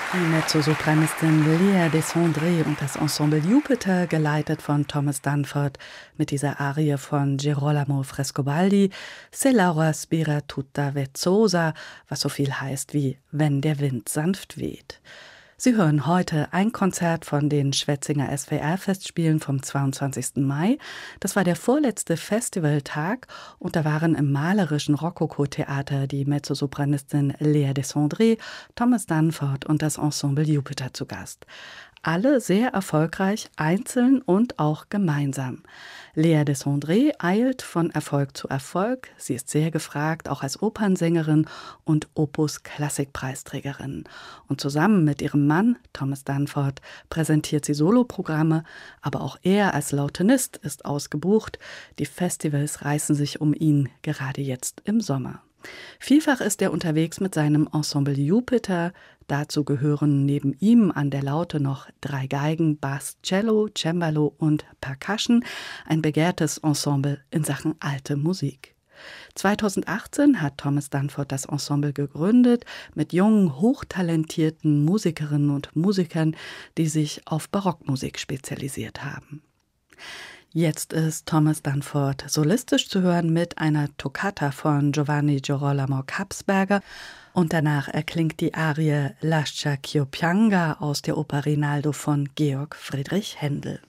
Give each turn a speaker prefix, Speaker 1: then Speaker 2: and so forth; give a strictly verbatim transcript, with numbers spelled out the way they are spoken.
Speaker 1: Die Mezzosopranistin Lea Desandré und das Ensemble Jupiter, geleitet von Thomas Dunford, mit dieser Arie von Girolamo Frescobaldi, Se l'aura spira tutta vezzosa, was so viel heißt wie Wenn der Wind sanft weht. Sie hören heute ein Konzert von den Schwetzinger S W R-Festspielen vom zweiundzwanzigsten Mai. Das war der vorletzte Festivaltag und da waren im malerischen Rokoko-Theater die Mezzosopranistin Lea Desandré, Thomas Dunford und das Ensemble Jupiter zu Gast. Alle sehr erfolgreich, einzeln und auch gemeinsam. Lea Desandré eilt von Erfolg zu Erfolg. Sie ist sehr gefragt, auch als Opernsängerin und Opus-Klassikpreisträgerin. Und zusammen mit ihrem Mann, Thomas Dunford, präsentiert sie Soloprogramme, aber auch er als Lautenist ist ausgebucht. Die Festivals reißen sich um ihn, gerade jetzt im Sommer. Vielfach ist er unterwegs mit seinem Ensemble Jupiter. Dazu gehören neben ihm an der Laute noch drei Geigen, Bass, Cello, Cembalo und Percussion, ein begehrtes Ensemble in Sachen alte Musik. zweitausendachtzehn hat Thomas Dunford das Ensemble gegründet mit jungen, hochtalentierten Musikerinnen und Musikern, die sich auf Barockmusik spezialisiert haben. Jetzt ist Thomas Dunford solistisch zu hören mit einer Toccata von Giovanni Girolamo Kapsberger und danach erklingt die Arie Lascia ch'io pianga aus der Oper Rinaldo von Georg Friedrich Händel.